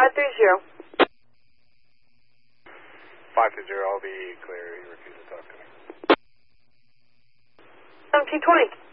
530. 520, I'll be clear. You refuse to talk to me. 1720.